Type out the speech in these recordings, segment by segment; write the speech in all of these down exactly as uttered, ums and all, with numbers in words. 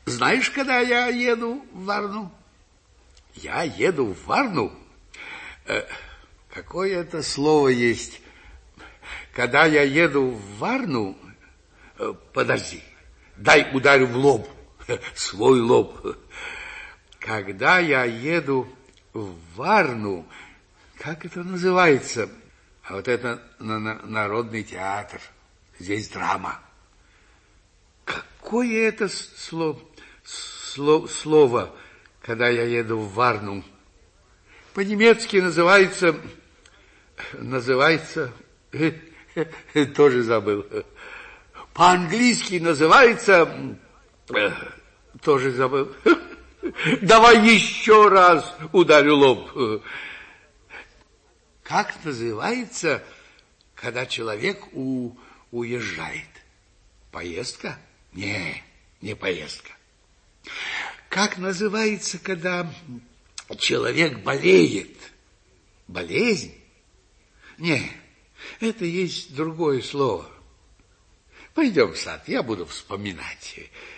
Знаешь, когда я еду в Варну? Я еду в Варну? Э, какое это слово есть? Когда я еду в Варну... Э, подожди, дай ударю в лоб, свой лоб. Когда я еду в Варну... Как это называется? А вот это на, на, народный театр. Здесь драма. Какое это слово, слово, слово, когда я еду в Варну? По-немецки называется... Называется... Тоже забыл. По-английски называется... Тоже забыл. Давай еще раз ударю лоб. Как называется, когда человек у, уезжает? Поездка? Не, не поездка. Как называется, когда человек болеет? Болезнь? Не, это есть другое слово. Пойдем в сад, я буду вспоминать.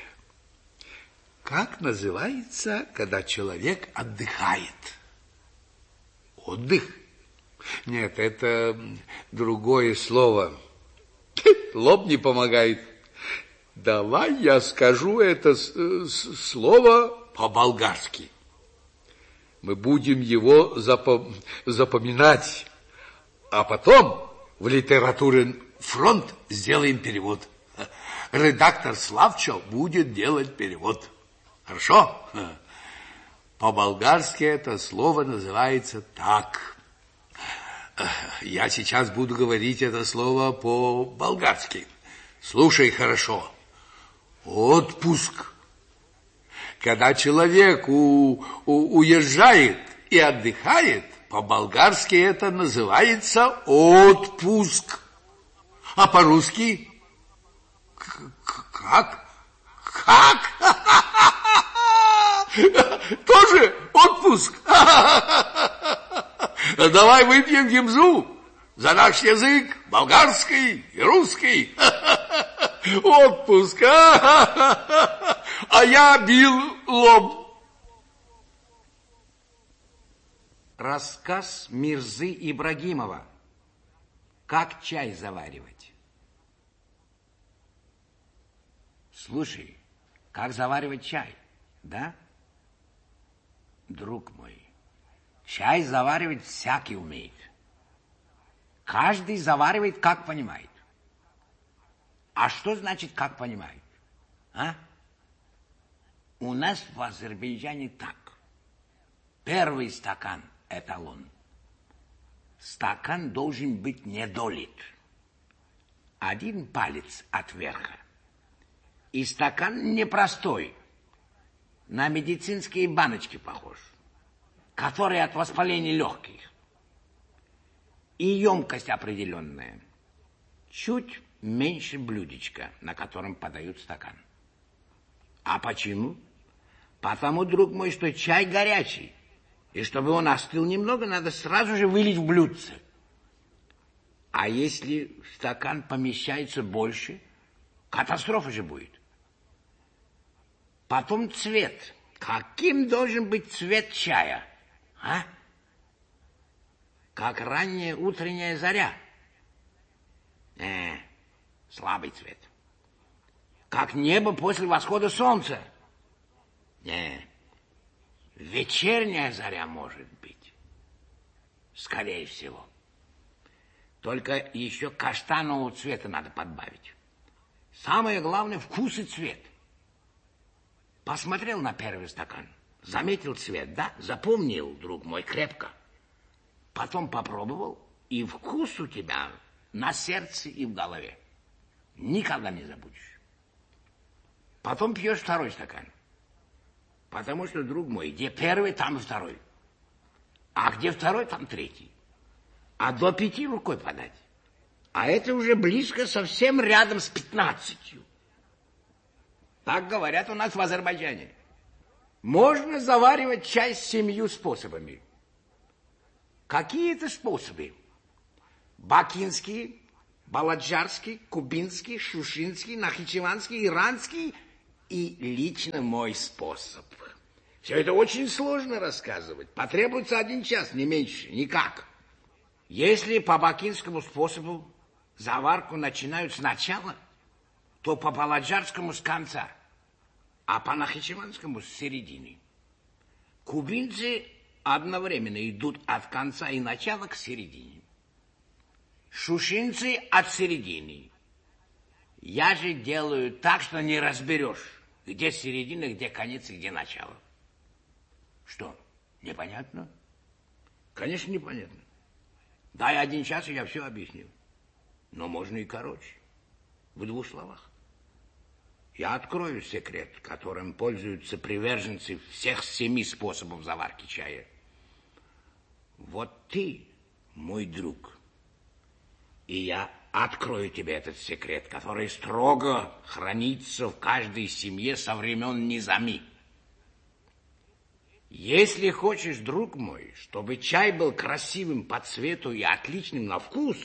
Как называется, когда человек отдыхает? Отдых? Нет, это другое слово. Лоб не помогает. Давай я скажу это слово по-болгарски. Мы будем его запом- запоминать, а потом в литературе «Фронт» сделаем перевод. Редактор Славчо будет делать перевод. Хорошо? По-болгарски это слово называется так. Я сейчас буду говорить это слово по-болгарски. Слушай хорошо. Отпуск. Когда человек у, у, уезжает и отдыхает, по-болгарски это называется отпуск. А по-русски? Как? Как? Тоже отпуск? Давай выпьем гимзу за наш язык, болгарский и русский. Отпуск, а? А я бил лоб. Рассказ Мирзы Ибрагимова. Как чай заваривать? Слушай, как заваривать чай, да? Друг мой, чай заваривать всякий умеет. Каждый заваривает, как понимает. А что значит, как понимает? А? У нас в Азербайджане так. Первый стакан – эталон. Стакан должен быть недолит. Один палец от верха. И стакан непростой. На медицинские баночки похож. Которые от воспаления легких. И емкость определенная. Чуть меньше блюдечка, на котором подают стакан. А почему? Потому, друг мой, что чай горячий. И чтобы он остыл немного, надо сразу же вылить в блюдце. А если в стакан помещается больше, катастрофа же будет. Потом цвет. Каким должен быть цвет чая? А? Как ранняя утренняя заря. Э, слабый цвет. Как небо после восхода солнца. Не, вечерняя заря может быть. Скорее всего. Только еще каштанового цвета надо подбавить. Самое главное — вкус и цвет. Посмотрел на первый стакан, заметил цвет, да? Запомнил, друг мой, крепко. Потом попробовал, и вкус у тебя на сердце и в голове. Никогда не забудешь. Потом пьешь второй стакан. Потому что, друг мой, где первый, там второй. А где второй, там третий. А до пяти рукой подать. А это уже близко, совсем рядом с пятнадцатью. Так говорят у нас в Азербайджане. Можно заваривать чай с семью способами. Какие это способы? Бакинский, баладжарский, кубинский, шушинский, нахичеванский, иранский и лично мой способ. Все это очень сложно рассказывать. Потребуется один час, не меньше, никак. Если по бакинскому способу заварку начинают сначала, то по баладжарскому с конца, а по нахичеванскому с середины. Кубинцы одновременно идут от конца и начала к середине. Шушинцы от середины. Я же делаю так, что не разберешь, где середина, где конец и где начало. Что, непонятно? Конечно, непонятно. Дай один час, и я все объясню. Но можно и короче, в двух словах. Я открою секрет, которым пользуются приверженцы всех семи способов заварки чая. Вот ты, мой друг, и я открою тебе этот секрет, который строго хранится в каждой семье со времен Низами. Если хочешь, друг мой, чтобы чай был красивым по цвету и отличным на вкус,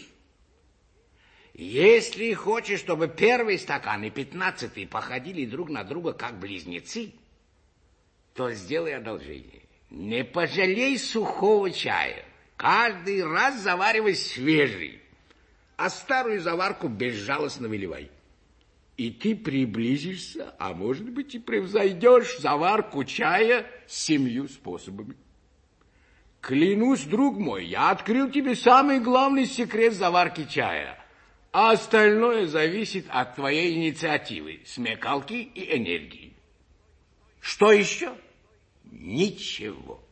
если хочешь, чтобы первый стакан и пятнадцатый походили друг на друга как близнецы, то сделай одолжение. Не пожалей сухого чая. Каждый раз заваривай свежий, а старую заварку безжалостно выливай. И ты приблизишься, а может быть и превзойдешь заварку чая семью способами. Клянусь, друг мой, я открыл тебе самый главный секрет заварки чая, а остальное зависит от твоей инициативы, смекалки и энергии. Что еще? Ничего.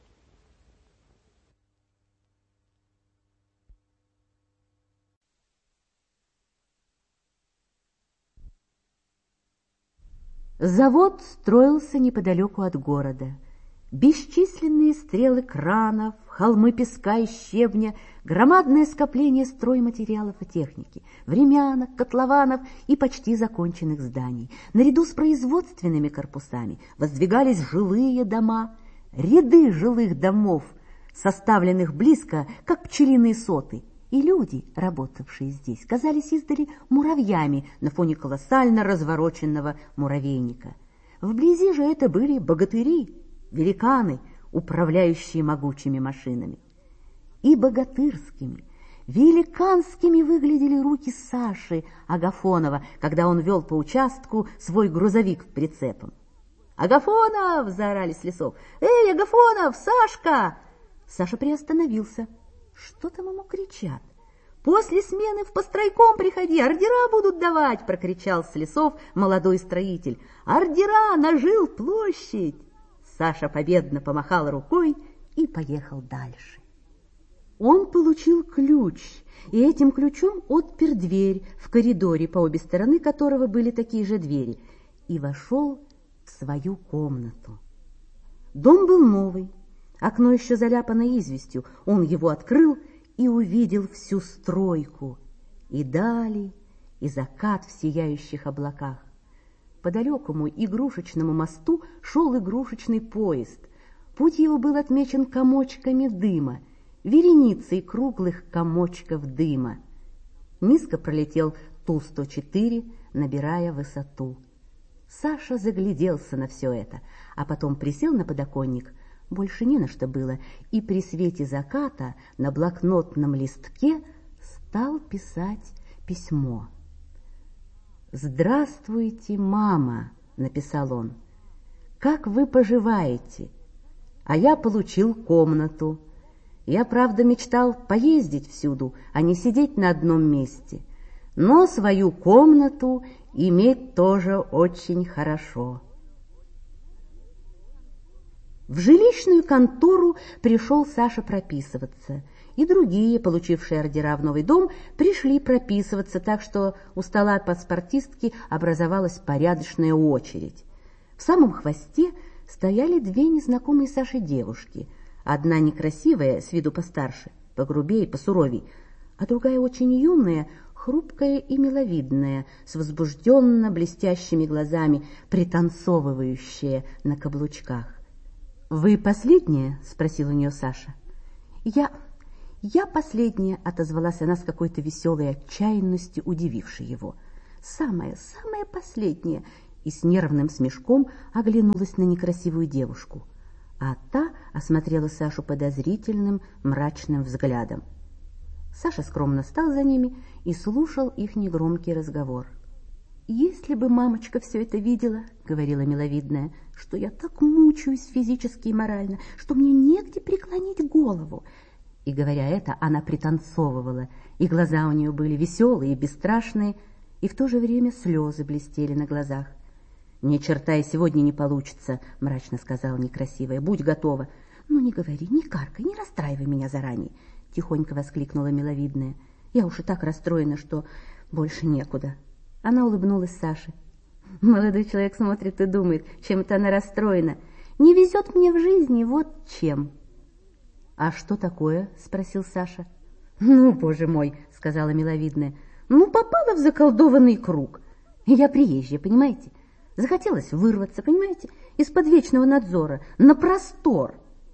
Завод строился неподалеку от города. Бесчисленные стрелы кранов, холмы песка и щебня, громадное скопление стройматериалов и техники, времянок, котлованов и почти законченных зданий. Наряду с производственными корпусами воздвигались жилые дома, ряды жилых домов, составленных близко, как пчелиные соты. И люди, работавшие здесь, казались издали муравьями на фоне колоссально развороченного муравейника. Вблизи же это были богатыри, великаны, управляющие могучими машинами. И богатырскими, великанскими выглядели руки Саши Агафонова, когда он вел по участку свой грузовик в прицепом. «Агафонов!» — заорали с лесов. «Эй, Агафонов! Сашка!» Саша приостановился. Что там ему кричат? «После смены в постройком приходи, ордера будут давать!» — прокричал с лесов молодой строитель. «Ордера на жилплощадь!» Саша победно помахал рукой и поехал дальше. Он получил ключ, и этим ключом отпер дверь в коридоре, по обе стороны которого были такие же двери, и вошел в свою комнату. Дом был новый. Окно еще заляпано известью. Он его открыл и увидел всю стройку, и дали, и закат в сияющих облаках. По далекому игрушечному мосту шел игрушечный поезд. Путь его был отмечен комочками дыма, вереницей круглых комочков дыма. Низко пролетел Ту сто четыре, набирая высоту. Саша загляделся на все это, а потом присел на подоконник. Больше не на что было, и при свете заката на блокнотном листке стал писать письмо. «Здравствуйте, мама», — написал он. «Как вы поживаете? А я получил комнату. Я, правда, мечтал поездить всюду, а не сидеть на одном месте. Но свою комнату иметь тоже очень хорошо». В жилищную контору пришел Саша прописываться, и другие, получившие ордера в новый дом, пришли прописываться, так что у стола паспортистки образовалась порядочная очередь. В самом хвосте стояли две незнакомые Саше девушки, одна некрасивая, с виду постарше, погрубее и посуровей, а другая очень юная, хрупкая и миловидная, с возбужденно блестящими глазами, пританцовывающая на каблучках. «Вы последняя?» — спросил у нее Саша. «Я... я последняя», — отозвалась она с какой-то веселой отчаянностью, удивившей его. «Самая, самая последняя. и с нервным смешком оглянулась на некрасивую девушку, а та осмотрела Сашу подозрительным, мрачным взглядом. Саша скромно стал за ними и слушал их негромкий разговор. «Если бы мамочка все это видела, — говорила миловидная, — что я так мучаюсь физически и морально, что мне негде преклонить голову». И, говоря это, она пританцовывала, и глаза у нее были веселые и бесстрашные, и в то же время слезы блестели на глазах. «Ни черта и сегодня не получится, — мрачно сказала некрасивая, — будь готова». «Ну, не говори, не каркай, не расстраивай меня заранее, — тихонько воскликнула миловидная. «Я уж и так расстроена, что больше некуда». Она улыбнулась Саше. Молодой человек смотрит и думает, чем-то она расстроена. «Не везет мне в жизни, вот чем». «А что такое?» — спросил Саша. «Ну, боже мой, — сказала миловидная, — ну, попала в заколдованный круг. Я приезжая, понимаете? Захотелось вырваться, понимаете, из-под вечного надзора, на простор».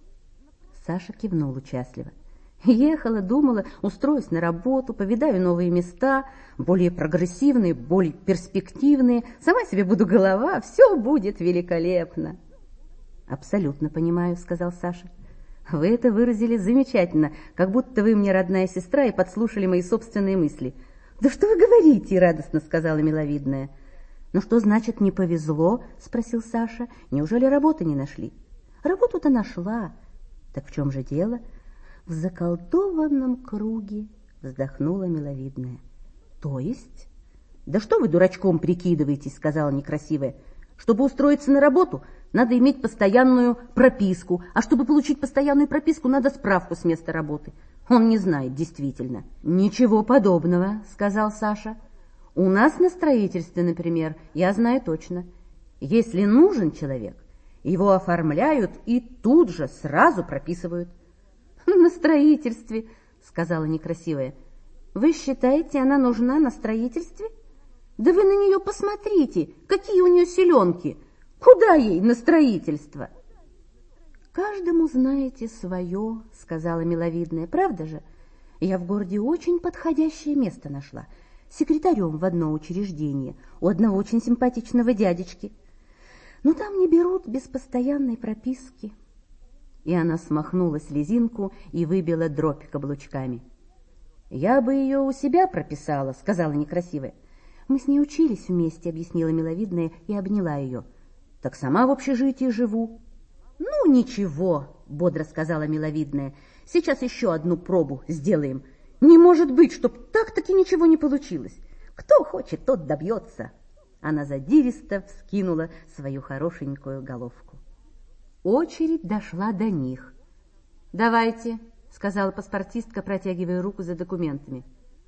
Саша кивнул участливо. Ехала, думала, устроюсь на работу, повидаю новые места, более прогрессивные, более перспективные. Сама себе буду голова, все будет великолепно. «Абсолютно понимаю, — сказал Саша. Вы это выразили замечательно, как будто вы мне родная сестра и подслушали мои собственные мысли». «Да что вы говорите? — радостно сказала миловидная. «Ну что значит не повезло? — спросил Саша. Неужели работы не нашли?» «Работу-то нашла. Так в чем же дело?» «В заколдованном круге, — вздохнула миловидная». «То есть?» «Да что вы дурачком прикидываетесь, — сказала некрасивая. Чтобы устроиться на работу, надо иметь постоянную прописку, а чтобы получить постоянную прописку, надо справку с места работы. Он не знает, действительно». «Ничего подобного, — сказал Саша. У нас на строительстве, например, я знаю точно. Если нужен человек, его оформляют и тут же сразу прописывают». «На строительстве, — сказала некрасивая. Вы считаете, она нужна на строительстве? Да вы на нее посмотрите, какие у нее селенки! Куда ей на строительство?» «Каждому знаете свое, — сказала миловидная, — правда же? Я в городе очень подходящее место нашла, секретарем в одно учреждение, у одного очень симпатичного дядечки. Но там не берут без постоянной прописки». И она смахнула слезинку и выбила дробь каблучками. «Я бы ее у себя прописала, — сказала некрасивая. Мы с ней учились вместе, — объяснила миловидная и обняла ее. Так сама в общежитии живу». «Ну, ничего, — бодро сказала миловидная, — сейчас еще одну пробу сделаем. Не может быть, чтоб так-таки ничего не получилось. Кто хочет, тот добьется». Она задиристо вскинула свою хорошенькую головку. Очередь дошла до них. «Давайте, — сказала паспортистка, протягивая руку за документами.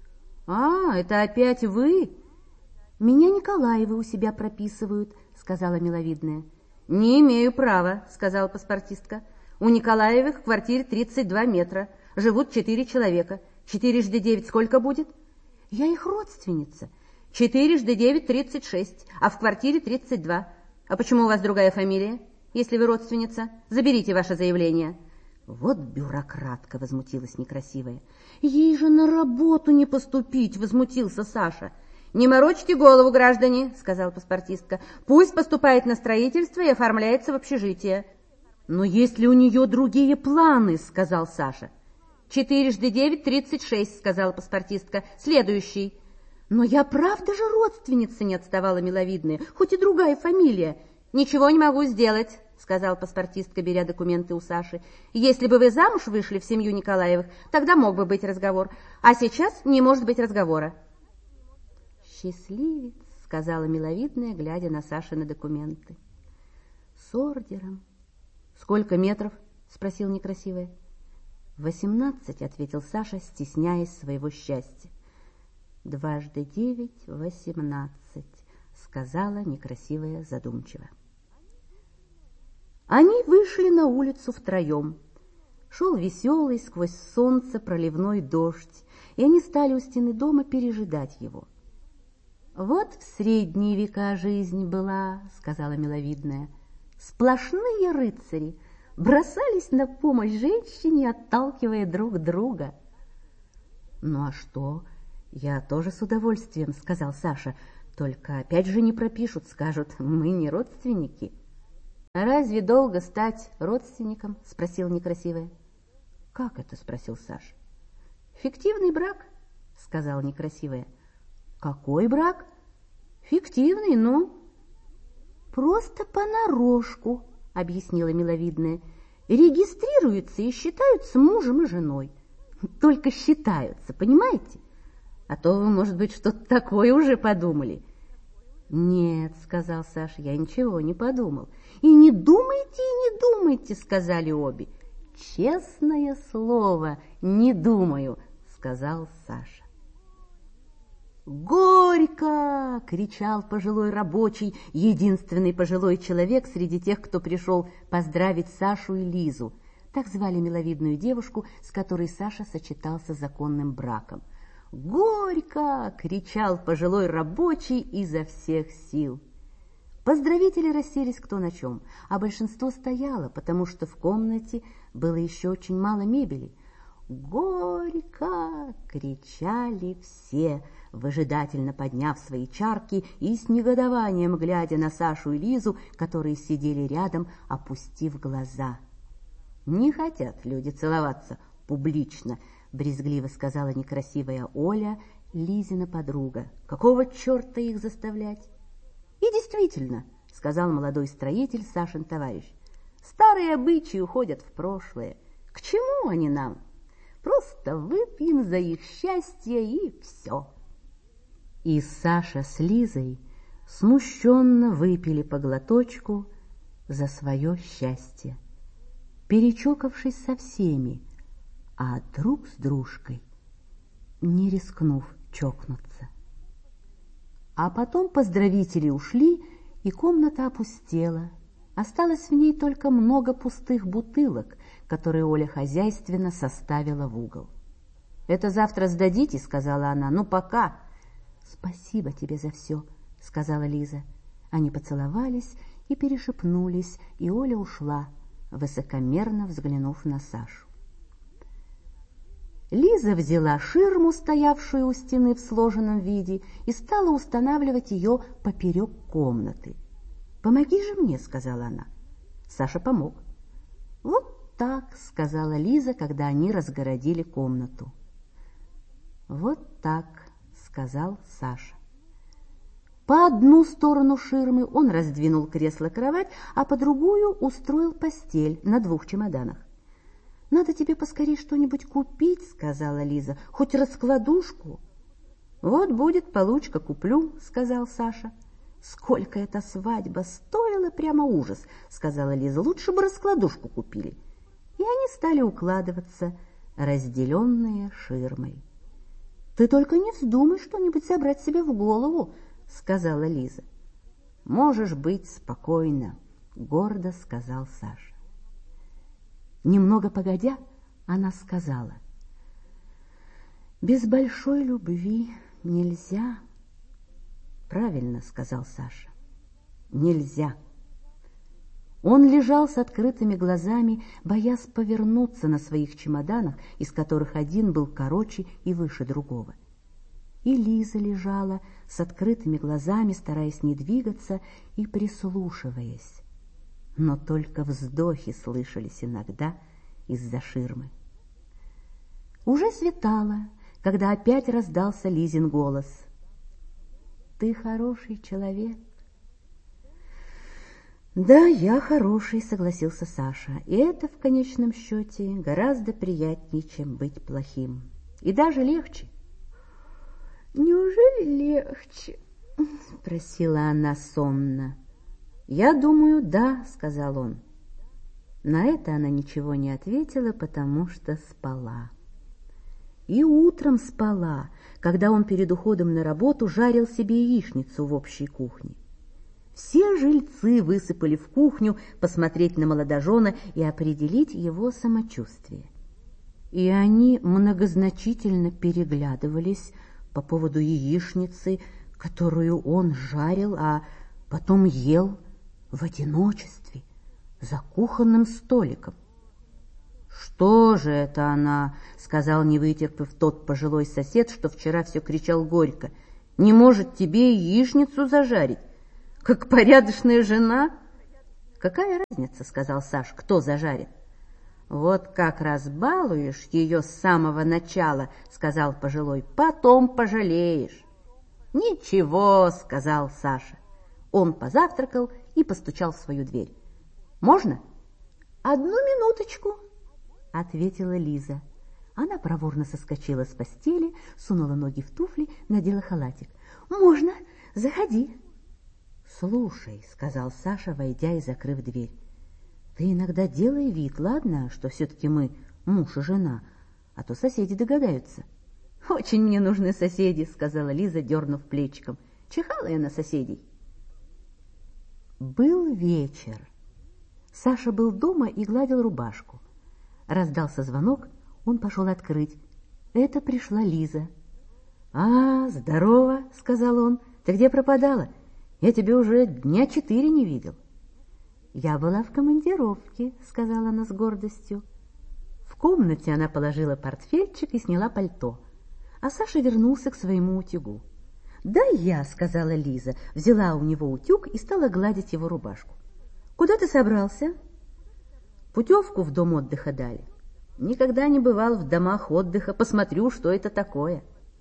«А, это опять вы?» «Меня Николаевы у себя прописывают, — сказала миловидная. «Не имею права, — сказала паспортистка. У Николаевых в квартире тридцать два метра, живут четыре человека. Четырежды девять сколько будет?» «Я их родственница». «Четырежды девять — тридцать шесть, а в квартире тридцать два. А почему у вас другая фамилия? Если вы родственница, заберите ваше заявление». «Вот бюрократка!» — возмутилась некрасивая. «Ей же на работу не поступить!» — возмутился Саша. «Не морочьте голову, граждане!» — сказала паспортистка. «Пусть поступает на строительство и оформляется в общежитие». «Но если у нее другие планы!» — сказал Саша. «Четырежды девять — тридцать шесть!» — сказала паспортистка. «Следующий!» «Но я правда же родственница!» — не отставала миловидная. «Хоть и другая фамилия!» «Ничего не могу сделать!» — сказала паспортистка, беря документы у Саши. «Если бы вы замуж вышли в семью Николаевых, тогда мог бы быть разговор. А сейчас не может быть разговора». «Счастливец», — сказала миловидная, глядя на Сашины документы. «С ордером». «Сколько метров?» — спросил некрасивая. «Восемнадцать», — ответил Саша, стесняясь своего счастья. «Дважды девять — восемнадцать», — сказала некрасивая задумчиво. Они вышли на улицу втроем. Шел веселый сквозь солнце проливной дождь, и они стали у стены дома пережидать его. «Вот в средние века жизнь была, — сказала миловидная, — сплошные рыцари бросались на помощь женщине, отталкивая друг друга». «Ну а что? Я тоже с удовольствием, — сказал Саша, — Только опять же не пропишут, скажут, мы не родственники. А разве долго стать родственником? Спросила некрасивая. Как это? Спросил Саша. Фиктивный брак, сказала некрасивая. Какой брак? Фиктивный, ну. Просто понарошку, объяснила миловидная. Регистрируются и считаются мужем и женой. Только считаются, понимаете? А то вы, может быть, что-то такое уже подумали. Нет, сказал Саша, я ничего не подумал. И не думайте, и не думайте, сказали обе. Честное слово, не думаю, сказал Саша. «Горько!» — кричал пожилой рабочий, единственный пожилой человек среди тех, кто пришел поздравить Сашу и Лизу. Так звали миловидную девушку, с которой Саша сочетался законным браком. «Горько!» — кричал пожилой рабочий изо всех сил. Поздравители расселись кто на чем, а большинство стояло, потому что в комнате было еще очень мало мебели. «Горько!» — кричали все, выжидательно подняв свои чарки и с негодованием глядя на Сашу и Лизу, которые сидели рядом, опустив глаза. «Не хотят люди целоваться публично», — брезгливо сказала некрасивая Оля, Лизина подруга. «Какого черта их заставлять?» «И действительно», — сказал молодой строитель, Сашин товарищ, «старые обычаи уходят в прошлое. К чему они нам? Просто выпьем за их счастье и все». И Саша с Лизой смущенно выпили по глоточку за свое счастье, перечокавшись со всеми, а друг с дружкой не рискнув чокнуться. А потом поздравители ушли, и комната опустела. Осталось в ней только много пустых бутылок, которые Оля хозяйственно составила в угол. «Это завтра сдадите?» — сказала она. «Ну, пока». «Спасибо тебе за все», — сказала Лиза. Они поцеловались и перешепнулись, и Оля ушла, высокомерно взглянув на Сашу. Лиза взяла ширму, стоявшую у стены в сложенном виде, и стала устанавливать ее поперек комнаты. «Помоги же мне», — сказала она. Саша помог. «Вот так», — сказала Лиза, когда они разгородили комнату. «Вот так», — сказал Саша. По одну сторону ширмы он раздвинул кресло-кровать, а по другую устроил постель на двух чемоданах. «Надо тебе поскорее что-нибудь купить», — сказала Лиза, — «хоть раскладушку». «Вот будет получка, куплю», — сказал Саша. «Сколько эта свадьба стоила, прямо ужас», — сказала Лиза, — «лучше бы раскладушку купили». И они стали укладываться, разделенные ширмой. «Ты только не вздумай что-нибудь забрать себе в голову», — сказала Лиза. «Можешь быть спокойна», — гордо сказал Саша. Немного погодя, она сказала: «Без большой любви нельзя». «Правильно», — сказал Саша, — «нельзя». Он лежал с открытыми глазами, боясь повернуться на своих чемоданах, из которых один был короче и выше другого. И Лиза лежала с открытыми глазами, стараясь не двигаться и прислушиваясь. Но только вздохи слышались иногда из-за ширмы. Уже светало, когда опять раздался Лизин голос: «Ты хороший человек». «Да, я хороший», — согласился Саша, — «и это в конечном счете гораздо приятнее, чем быть плохим. И даже легче». «Неужели легче?» — спросила она сонно. «Я думаю, да», — сказал он. На это она ничего не ответила, потому что спала. И утром спала, когда он перед уходом на работу жарил себе яичницу в общей кухне. Все жильцы высыпали в кухню посмотреть на молодожена и определить его самочувствие. И они многозначительно переглядывались по поводу яичницы, которую он жарил, а потом ел в одиночестве за кухонным столиком. «Что же это она?» — сказал, не вытерпев, тот пожилой сосед, что вчера все кричал горько. не может тебе яичницу зажарить, как порядочная жена. Какая разница, сказал Саша, кто зажарит? Вот как разбалуешь ее с самого начала, сказал пожилой, потом пожалеешь. Ничего, сказал Саша. Он позавтракал и постучал в свою дверь. Можно? Одну минуточку, ответила Лиза. Она проворно соскочила с постели, сунула ноги в туфли, надела халатик. Можно, заходи. Слушай, сказал Саша, войдя и закрыв дверь. Ты иногда делай вид, ладно, что все-таки мы муж и жена, а то соседи догадаются. Очень мне нужны соседи, сказала Лиза, дернув плечиком. Чихала я на соседей. Был вечер. Саша был дома и гладил рубашку. Раздался звонок, он пошел открыть. Это пришла Лиза. «А, здорово», — сказал он. «Ты где пропадала? Я тебя уже дня четыре не видел». «Я была в командировке», — сказала она с гордостью. В комнате она положила портфельчик и сняла пальто, а Саша вернулся к своему утюгу. «Да я», — сказала Лиза, взяла у него утюг и стала гладить его рубашку. «Куда ты собрался?» «Путевку в дом отдыха дали. Никогда не бывал в домах отдыха, посмотрю, что это такое».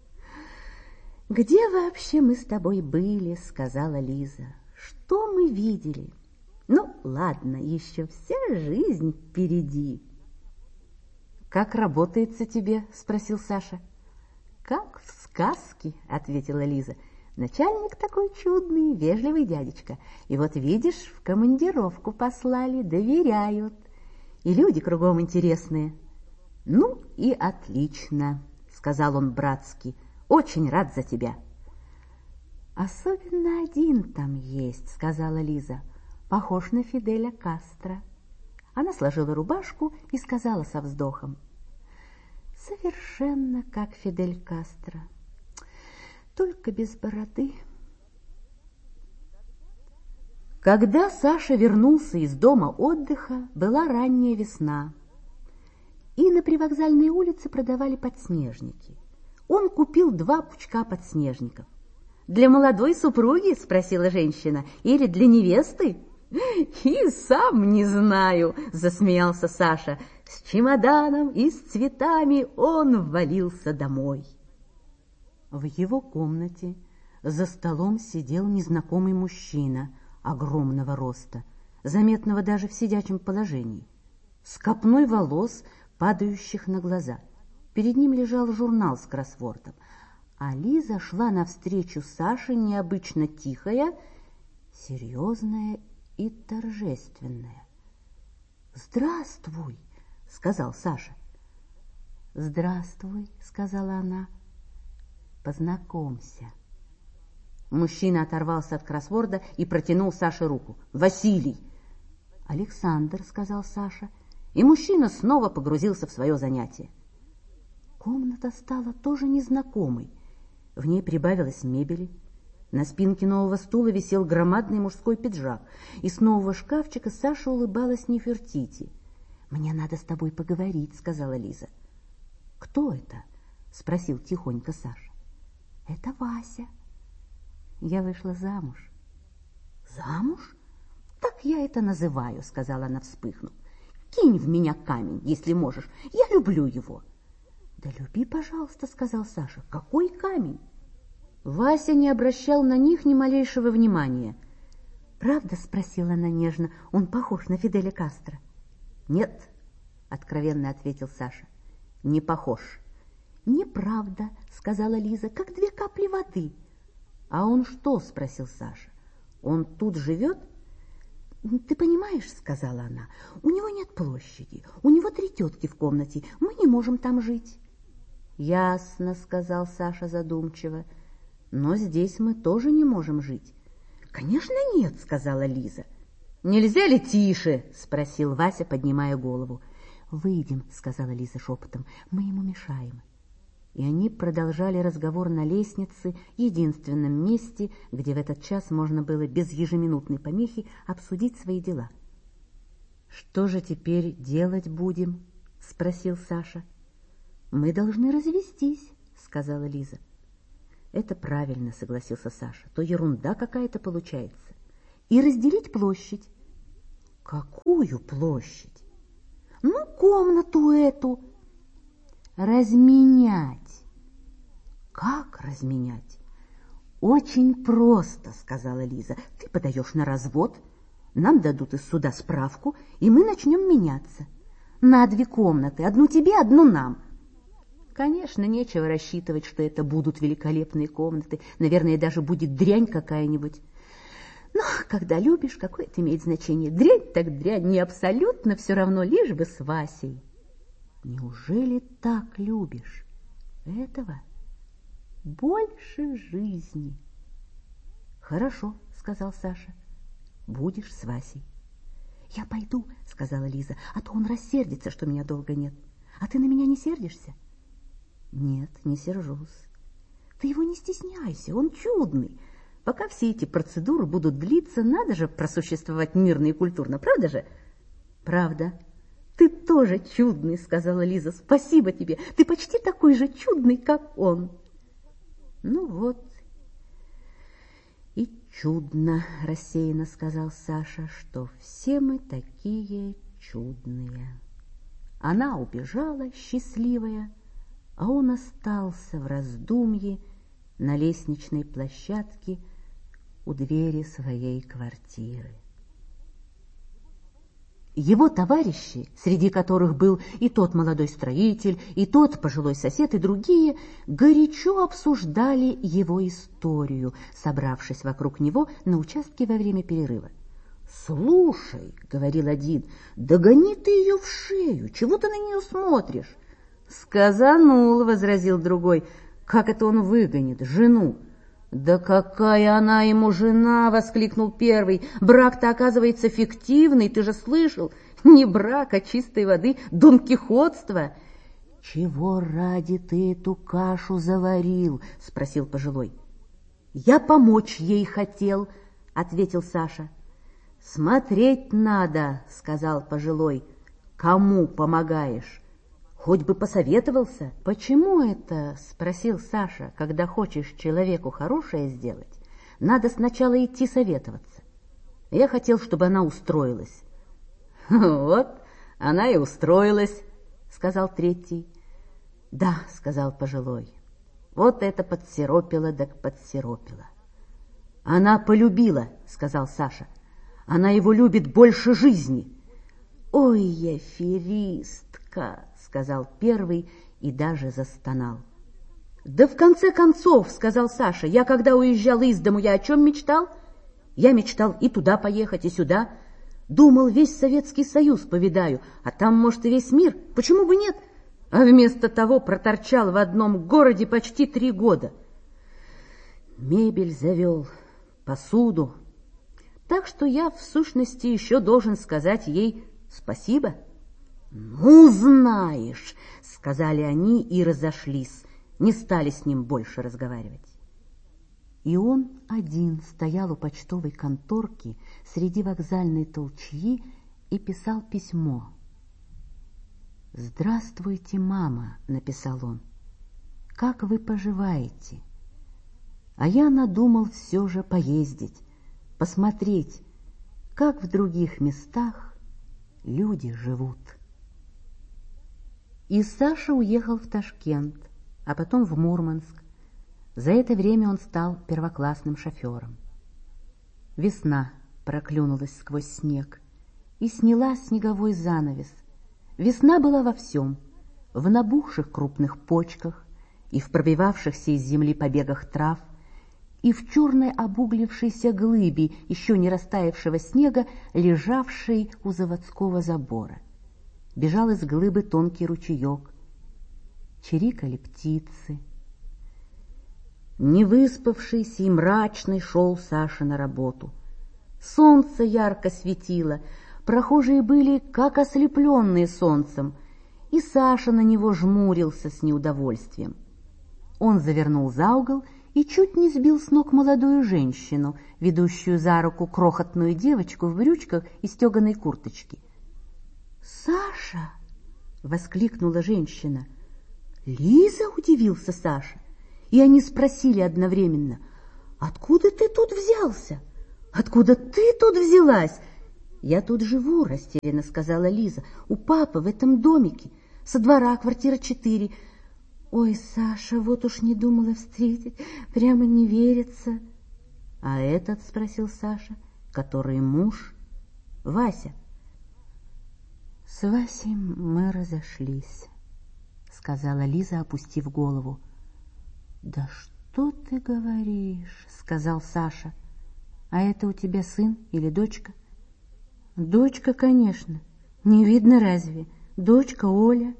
«Где вообще мы с тобой были?» — сказала Лиза. «Что мы видели? Ну, ладно, еще вся жизнь впереди». «Как работается тебе?» — спросил Саша. «Как в сказке», — ответила Лиза. «Начальник такой чудный, вежливый дядечка. И вот, видишь, в командировку послали, доверяют. И люди кругом интересные». «Ну и отлично», — сказал он братски. «Очень рад за тебя». «Особенно один там есть», — сказала Лиза. «Похож на Фиделя Кастро». Она сложила рубашку и сказала со вздохом. «Совершенно как Фидель Кастро, только без бороды». Когда Саша вернулся из дома отдыха, была ранняя весна, и на привокзальной улице продавали подснежники. Он купил два пучка подснежников. «Для молодой супруги?» — спросила женщина. «Или для невесты?» «И сам не знаю», — засмеялся Саша. С чемоданом и с цветами он ввалился домой. В его комнате за столом сидел незнакомый мужчина огромного роста, заметного даже в сидячем положении, с копной волос, падающих на глаза. Перед ним лежал журнал с кроссвордом, а Лиза шла навстречу Саше необычно тихая, серьезная и торжественная. «Здравствуй», — сказал Саша. «Здравствуй», — сказала она. «Познакомься». Мужчина оторвался от кроссворда и протянул Саше руку. «Василий!» «Александр», — сказал Саша, и мужчина снова погрузился в свое занятие. Комната стала тоже незнакомой. В ней прибавилось мебели. На спинке нового стула висел громадный мужской пиджак. Из нового шкафчика Саша улыбалась Нефертити. «Мне надо с тобой поговорить», — сказала Лиза. «Кто это?» — спросил тихонько Саша. «Это Вася. Я вышла замуж». «Замуж? Так я это называю», — сказала она, вспыхнув. «Кинь в меня камень, если можешь. Я люблю его». «Да люби, пожалуйста», — сказал Саша. «Какой камень?» Вася не обращал на них ни малейшего внимания. «Правда?» — спросила она нежно. «Он похож на Фиделя Кастро?» «Нет», — откровенно ответил Саша. «Не похож». «Неправда», — сказала Лиза, — «как две капли воды». «А он что?» — спросил Саша. «Он тут живет?» «Ты понимаешь», — сказала она, — «у него нет площади, у него три тетки в комнате, мы не можем там жить». «Ясно», — сказал Саша задумчиво, — «но здесь мы тоже не можем жить». «Конечно нет», — сказала Лиза. «Нельзя ли тише?» — спросил Вася, поднимая голову. «Выйдем», — сказала Лиза шепотом, — «мы ему мешаем». И они продолжали разговор на лестнице, единственном месте, где в этот час можно было без ежеминутной помехи обсудить свои дела. «Что же теперь делать будем?» — спросил Саша. «Мы должны развестись», — сказала Лиза. Это правильно, согласился Саша. То ерунда какая-то получается. И разделить площадь. Какую площадь? Ну, комнату эту. Разменять. Как разменять? Очень просто, сказала Лиза. Ты подаешь на развод, нам дадут из суда справку, и мы начнем меняться. На две комнаты, одну тебе, одну нам. Конечно, нечего рассчитывать, что это будут великолепные комнаты. Наверное, даже будет дрянь какая-нибудь. Но когда любишь, какое это имеет значение? Дрянь так дрянь, мне абсолютно все равно, лишь бы с Васей. Неужели так любишь этого? Больше жизни. Хорошо, сказал Саша, будешь с Васей. Я пойду, сказала Лиза, а то он рассердится, что меня долго нет. А ты на меня не сердишься? Нет, не сержусь. Ты его не стесняйся, он чудный. Пока все эти процедуры будут длиться, надо же просуществовать мирно и культурно, правда же? Правда. Ты тоже чудный, сказала Лиза. Спасибо тебе, ты почти такой же чудный, как он. Ну вот, и чудно, рассеянно сказал Саша, что все мы такие чудные. Она убежала, счастливая, а он остался в раздумье на лестничной площадке у двери своей квартиры. Его товарищи, среди которых был и тот молодой строитель, и тот пожилой сосед, и другие, горячо обсуждали его историю, собравшись вокруг него на участке во время перерыва. «Слушай, — говорил один, — догони ты ее в шею, чего ты на нее смотришь?» «Сказанул, — возразил другой, — как это он выгонит жену?» «Да какая она ему жена!» — воскликнул первый. «Брак-то, оказывается, фиктивный, ты же слышал? Не брак, а чистой воды донкихотство!» «Чего ради ты эту кашу заварил?» — спросил пожилой. «Я помочь ей хотел», — ответил Саша. «Смотреть надо», — сказал пожилой. «Кому помогаешь? Хоть бы посоветовался». «Почему это?» — спросил Саша. «Когда хочешь человеку хорошее сделать, надо сначала идти советоваться. Я хотел, чтобы она устроилась». «Вот она и устроилась», — сказал третий. «Да», — сказал пожилой, — «вот это подсиропило, так подсиропило». «Она полюбила», — сказал Саша. «Она его любит больше жизни». «Ой, я аферистка», — сказал первый и даже застонал. «Да в конце концов, — сказал Саша, — я когда уезжал из дому, я о чем мечтал? Я мечтал и туда поехать, и сюда. Думал, весь Советский Союз повидаю, а там, может, и весь мир. Почему бы нет? А вместо того проторчал в одном городе почти три года. Мебель завел, посуду. Так что я, в сущности, еще должен сказать ей спасибо». «Ну, знаешь», — сказали они и разошлись, не стали с ним больше разговаривать. И он один стоял у почтовой конторки среди вокзальной толчьи и писал письмо. «Здравствуйте, мама», — написал он. «Как вы поживаете? А я надумал все же поездить, посмотреть, как в других местах люди живут». И Саша уехал в Ташкент, а потом в Мурманск. За это время он стал первоклассным шофером. Весна проклюнулась сквозь снег и сняла снеговой занавес. Весна была во всем: в набухших крупных почках, и в пробивавшихся из земли побегах трав, и в черной обуглившейся глыбе еще не растаявшего снега, лежавшей у заводского забора. Бежал из глыбы тонкий ручеек, чирикали птицы. Невыспавшийся и мрачный шел Саша на работу. Солнце ярко светило, прохожие были как ослепленные солнцем, и Саша на него жмурился с неудовольствием. Он завернул за угол и чуть не сбил с ног молодую женщину, ведущую за руку крохотную девочку в брючках и стеганой курточке. «Саша!» — воскликнула женщина. «Лиза?» — удивился Саша. И они спросили одновременно: «Откуда ты тут взялся? Откуда ты тут взялась?» «Я тут живу», — растерянно сказала Лиза. «У папы в этом домике, со двора, квартира четыре». «Ой, Саша, вот уж не думала встретить, прямо не верится». «А этот?» — спросил Саша. «Который муж?» «Вася». «С Васей мы разошлись», — сказала Лиза, опустив голову. «Да что ты говоришь?» — сказал Саша. «А это у тебя сын или дочка?» «Дочка, конечно. Не видно разве? Дочка Оля».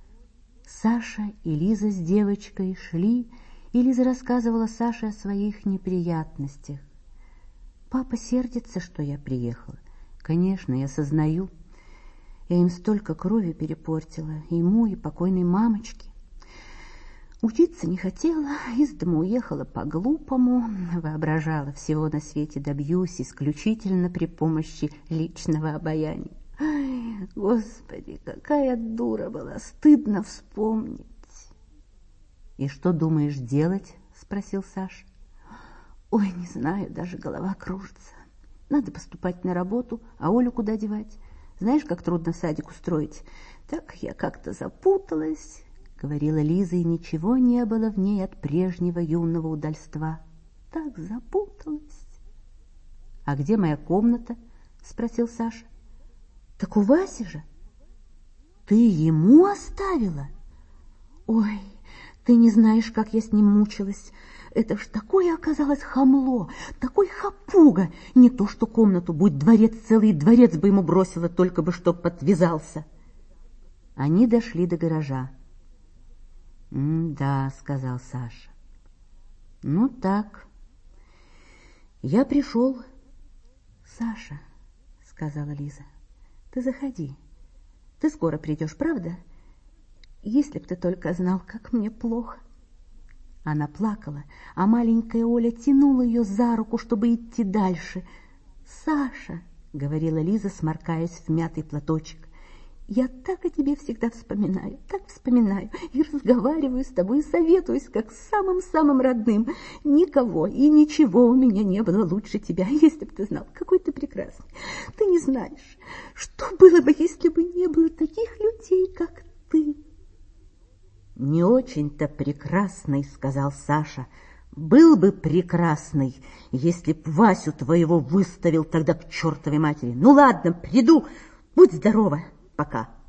Саша и Лиза с девочкой шли, и Лиза рассказывала Саше о своих неприятностях. «Папа сердится, что я приехала. Конечно, я сознаю. Я им столько крови перепортила, ему и покойной мамочке. Учиться не хотела, из дома уехала по-глупому, воображала, всего на свете добьюсь исключительно при помощи личного обаяния. Ай, Господи, какая дура была, стыдно вспомнить». «И что думаешь делать?» — спросил Саша. «Ой, не знаю, даже голова кружится. Надо поступать на работу, а Олю куда девать? Знаешь, как трудно садик устроить? Так я как-то запуталась», — говорила Лиза, и ничего не было в ней от прежнего юного удальства. «Так запуталась». «А где моя комната?» — спросил Саша. «Так у Васи же». «Ты ему оставила?» «Ой, ты не знаешь, как я с ним мучилась. Это ж такое оказалось хамло, такой хапуга. Не то что комнату, будь дворец, целый дворец бы ему бросила, только бы чтоб подвязался». Они дошли до гаража. «Да», — сказал Саша. «Ну так, я пришел». «Саша», — сказала Лиза, — «ты заходи. Ты скоро придешь, правда? Если б ты только знал, как мне плохо». Она плакала, а маленькая Оля тянула ее за руку, чтобы идти дальше. «Саша», — говорила Лиза, сморкаясь в мятый платочек, — «я так о тебе всегда вспоминаю, так вспоминаю, и разговариваю с тобой, и советуюсь, как с самым-самым родным. Никого и ничего у меня не было лучше тебя, если бы ты знал, какой ты прекрасный. Ты не знаешь, что было бы, если бы не было таких людей, как ты». «Не очень-то прекрасный», — сказал Саша. «Был бы прекрасный, если б Васю твоего выставил тогда к чертовой матери. Ну ладно, приду, будь здорова, пока».